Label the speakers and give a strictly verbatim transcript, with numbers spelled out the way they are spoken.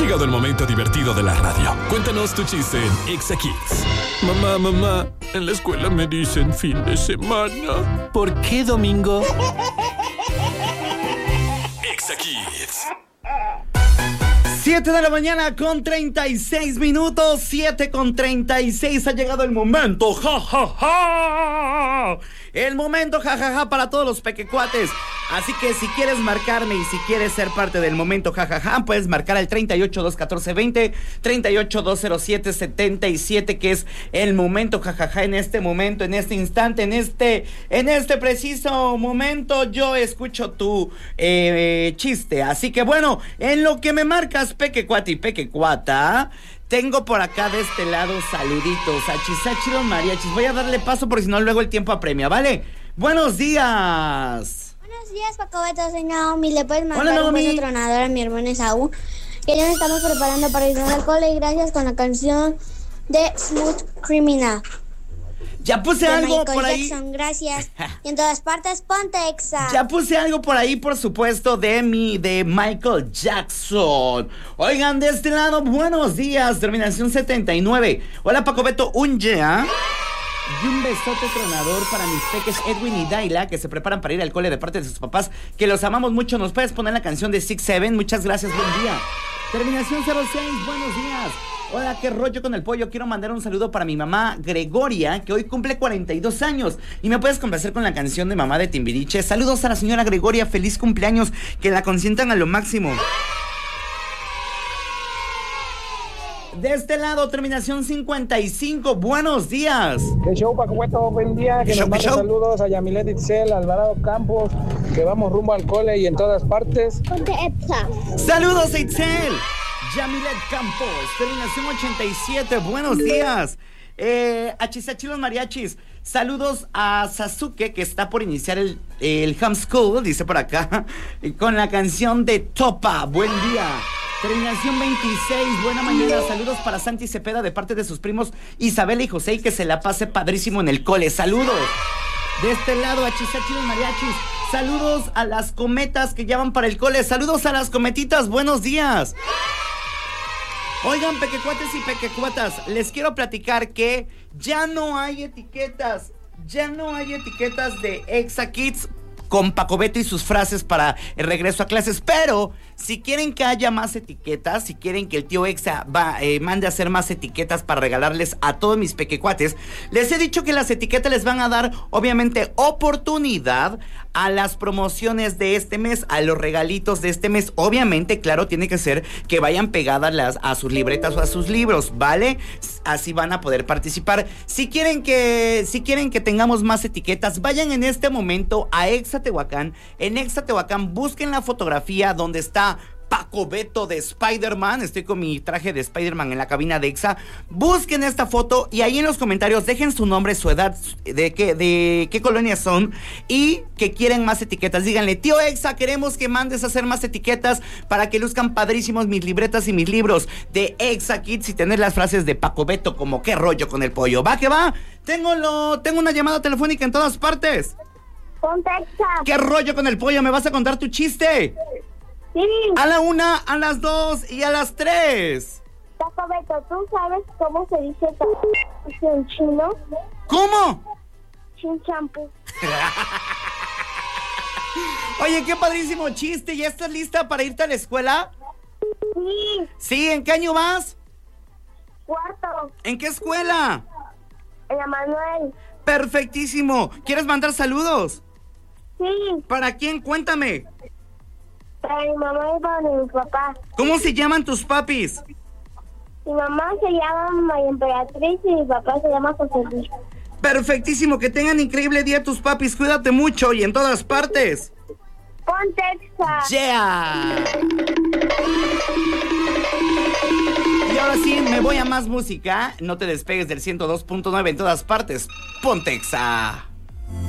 Speaker 1: llegado el momento divertido de la radio. Cuéntanos tu chiste en Exa Kids.
Speaker 2: Mamá, mamá, en la escuela me dicen fin de semana.
Speaker 3: ¿Por qué domingo?
Speaker 1: Exa Kids.
Speaker 4: siete de la mañana con treinta y seis minutos. siete con treinta y seis. Ha llegado el momento. Ja, ja, ja. El momento, jajaja, ja, ja, para todos los pequecuates. Así que si quieres marcarme y si quieres ser parte del momento, jajaja, ja, ja, puedes marcar al treinta y ocho, dos catorce, veinte, treinta y ocho, dos cero siete, setenta y siete, que es el momento, jajaja, ja, ja, en este momento, en este instante, en este, en este preciso momento, yo escucho tu eh, chiste. Así que bueno, en lo que me marcas, pequecuate y pequecuata, tengo por acá de este lado saluditos a Chisachi los mariachis. Voy a darle paso porque si no luego el tiempo apremia, ¿vale? Buenos días.
Speaker 5: Buenos días, Paco Beto, soy Naomi. Le puedes mandar
Speaker 4: Hola,
Speaker 5: un
Speaker 4: Naomi.
Speaker 5: beso tronador a mi hermano Esaú, que ya nos estamos preparando para ir al cole, y gracias con la canción de Smooth Criminal.
Speaker 4: Ya puse
Speaker 5: de
Speaker 4: algo
Speaker 5: Michael
Speaker 4: por ahí.
Speaker 5: Jackson, gracias. Y en todas partes, ponte Exa.
Speaker 4: Ya puse algo por ahí, por supuesto, de mi, de Michael Jackson. Oigan, de este lado, buenos días, terminación setenta y nueve. Hola, Paco Beto, un ya. Y un besote tronador para mis peques Edwin y Daila, que se preparan para ir al cole de parte de sus papás, que los amamos mucho. ¿Nos puedes poner la canción de Six Seven? Muchas gracias, buen día. Terminación cero seis, buenos días. Hola, qué rollo con el pollo. Quiero mandar un saludo para mi mamá Gregoria, que hoy cumple cuarenta y dos años. Y me puedes complacer con la canción de Mamá de Timbiriche. Saludos a la señora Gregoria, feliz cumpleaños, que la consientan a lo máximo. De este lado, terminación cincuenta y cinco, buenos días.
Speaker 6: ¿Qué show, Paco Beto? Buen día. Que nos manda saludos a Yamilet Itzel, Alvarado Campos, que vamos rumbo al cole y en todas partes.
Speaker 5: Ponte Exa.
Speaker 4: Saludos, Itzel. Yamilet Campos, terminación ochenta y siete, buenos días. Eh, a Chisachi los mariachis, saludos a Sasuke, que está por iniciar el, el homeschool, dice por acá, con la canción de Topa, buen día. Terminación veintiséis, buena mañana, saludos para Santi Cepeda de parte de sus primos Isabela y José, y que se la pase padrísimo en el cole, saludos. De este lado, a Chisachi los mariachis, saludos a las cometas que ya van para el cole, saludos a las cometitas, buenos días. Oigan, pequecuates y pequecuatas, les quiero platicar que ya no hay etiquetas, ya no hay etiquetas de Exa Kids con Paco Beto y sus frases para el regreso a clases, pero si quieren que haya más etiquetas, si quieren que el tío Exa va, eh, mande a hacer más etiquetas para regalarles a todos mis pequecuates, les he dicho que las etiquetas les van a dar, obviamente, oportunidad a las promociones de este mes, a los regalitos de este mes. Obviamente, claro, tiene que ser que vayan pegadas las, a sus libretas o a sus libros, ¿vale? Así van a poder participar. Si quieren que, si quieren que tengamos más etiquetas, vayan en este momento a Exa Tehuacán. En Exa Tehuacán busquen la fotografía donde está Paco Beto de Spider-Man. Estoy con mi traje de Spider-Man en la cabina de Exa. Busquen esta foto y ahí en los comentarios dejen su nombre, su edad, de qué, de qué colonia son y que quieren más etiquetas. Díganle, tío Exa, queremos que mandes a hacer más etiquetas para que luzcan padrísimos mis libretas y mis libros de Exa Kids y tener las frases de Paco Beto como qué rollo con el pollo. Va que va. Tengo, lo, tengo una llamada telefónica en todas partes.
Speaker 5: Ponte Exa.
Speaker 4: ¿Qué rollo con el pollo? ¿Me vas a contar tu chiste?
Speaker 5: Sí.
Speaker 4: A la una, a las dos y a las tres.
Speaker 5: Paco Beto, ¿tú sabes cómo se dice en chino?
Speaker 4: ¿Cómo?
Speaker 5: Chin champú.
Speaker 4: Oye, qué padrísimo chiste. ¿Ya estás lista para irte a la escuela?
Speaker 5: Sí.
Speaker 4: Sí, ¿en qué año vas?
Speaker 5: Cuarto.
Speaker 4: ¿En qué escuela?
Speaker 5: En la Manuel.
Speaker 4: Perfectísimo. ¿Quieres mandar saludos?
Speaker 5: Sí.
Speaker 4: ¿Para quién? Cuéntame.
Speaker 5: Para mi mamá y para mi papá.
Speaker 4: ¿Cómo se llaman tus papis?
Speaker 5: Mi mamá se llama María Emperatriz y mi papá se llama José Luis.
Speaker 4: Perfectísimo. Que tengan increíble día tus papis. Cuídate mucho y en todas partes.
Speaker 5: Ponte Exa.
Speaker 4: Yeah. Y ahora sí, me voy a más música. No te despegues del ciento dos punto nueve en todas partes. Ponte Exa.